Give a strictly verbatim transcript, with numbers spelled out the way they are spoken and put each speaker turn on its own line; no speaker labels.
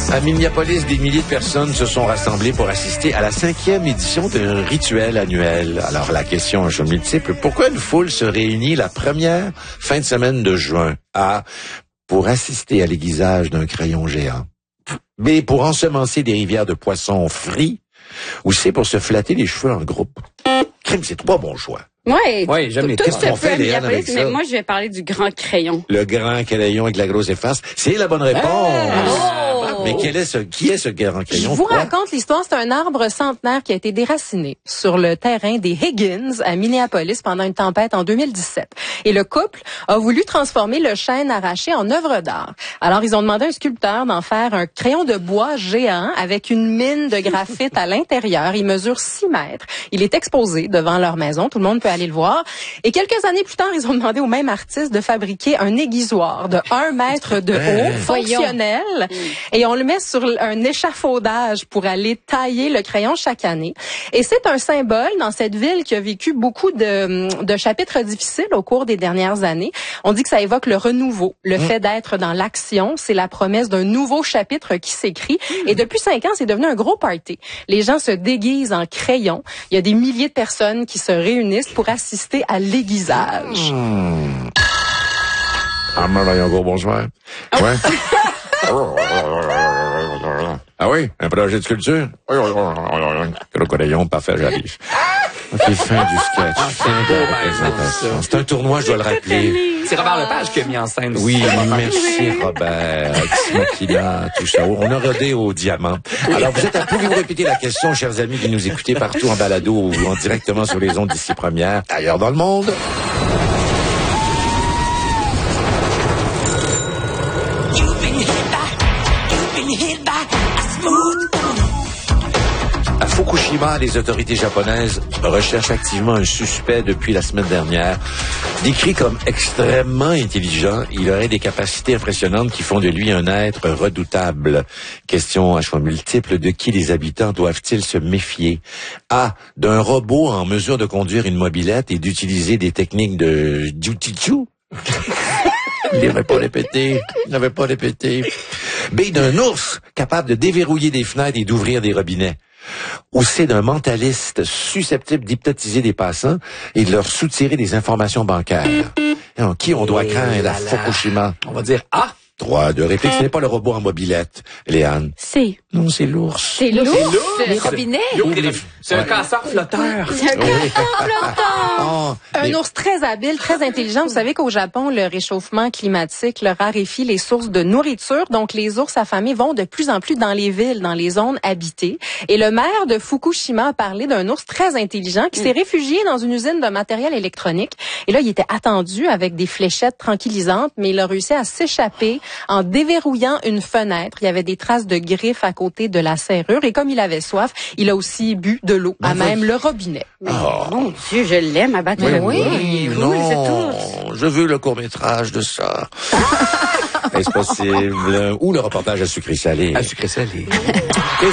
À Minneapolis, des milliers de personnes se sont rassemblées pour assister à la cinquième édition d'un rituel annuel. Alors, la question est multiple. Pourquoi une foule se réunit la première fin de semaine de juin? A. Pour assister à l'aiguisage d'un crayon géant. B. Pour ensemencer des rivières de poissons frits. Ou C. Pour se flatter les cheveux en groupe. Crime, c'est trois bons choix.
Oui,
ouais, j'aime les
tout
Qu'est-ce
se
qu'on
fait
fait,
à
Léane,
Minneapolis,
avec
mais
ça?
moi, je vais parler du grand crayon.
Le grand crayon avec la grosse efface. C'est la bonne réponse.
Oh!
Mais quel est ce, qui est ce grand
Je
crayon?
vous
Quoi?
raconte l'histoire. C'est un arbre centenaire qui a été déraciné sur le terrain des Higgins à Minneapolis pendant une tempête en deux mille dix-sept. Et le couple a voulu transformer le chêne arraché en œuvre d'art. Alors, ils ont demandé à un sculpteur d'en faire un crayon de bois géant avec une mine de graphite à l'intérieur. Il mesure six mètres. Il est exposé devant leur maison. Tout le monde peut aller le voir. Et quelques années plus tard, ils ont demandé au même artiste de fabriquer un aiguisoir de un mètre de haut, fonctionnel. Et on le met sur un échafaudage pour aller tailler le crayon chaque année. Et c'est un symbole dans cette ville qui a vécu beaucoup de, de chapitres difficiles au cours des dernières années. On dit que ça évoque le renouveau, le mmh. fait d'être dans l'action. C'est la promesse d'un nouveau chapitre qui s'écrit. Mmh. Et depuis cinq ans, c'est devenu un gros party. Les gens se déguisent en crayon. Il y a des milliers de personnes qui se réunissent pour assister à l'aiguisage.
Mmh. Ah, Marion Gros, bonsoir.
Oh.
Ouais. Ah oui, un projet de sculpture? Gros crayon, parfait, j'arrive. OK, fin du sketch, fin de la représentation. C'est un tournoi, je dois le rappeler.
C'est Robert Lepage qui a mis en scène.
Oui, merci Robert, Makina, tout ça. On a rodé au diamant. Alors, vous êtes à pouvez-vous répéter la question, chers amis qui nous écoutez partout en balado ou en directement sur les ondes d'ici première, ailleurs dans le monde? À Fukushima, les autorités japonaises recherchent activement un suspect depuis la semaine dernière. Décrit comme extrêmement intelligent, il aurait des capacités impressionnantes qui font de lui un être redoutable. Question à choix multiples, de qui les habitants doivent-ils se méfier? A. D'un robot en mesure de conduire une mobilette et d'utiliser des techniques de jutitsu. Il n'avait pas répété. Il n'avait pas répété. B. D'un ours capable de déverrouiller des fenêtres et d'ouvrir des robinets. Ou C. D'un mentaliste susceptible d'hypnotiser des passants et de leur soutirer des informations bancaires. En qui on doit craindre à Fukushima?
On va dire A.
Droit de réplique, ce n'est pas le robot en mobilette, Léane.
C'est.
Non, c'est l'ours.
C'est l'ours.
Les robinets.
C'est un casseur flotteur.
C'est un casseur flotteur.
Oh,
Un
mais...
ours très habile, très intelligent. Vous savez qu'au Japon, le réchauffement climatique le raréfie les sources de nourriture. Donc, les ours affamés vont de plus en plus dans les villes, dans les zones habitées. Et le maire de Fukushima a parlé d'un ours très intelligent qui s'est réfugié dans une usine de matériel électronique. Et là, il était attendu avec des fléchettes tranquillisantes, mais il a réussi à s'échapper en déverrouillant une fenêtre. Il y avait des traces de griffes à côté de la serrure. Et comme il avait soif, il a aussi bu de l'eau, à même le robinet.
Mais mon Dieu, je l'aime, abattre le
oui.
oui,
non,
cool, c'est tout.
je veux le court-métrage de ça. Est-ce possible? Ou le reportage à sucré salé.
À sucré salé.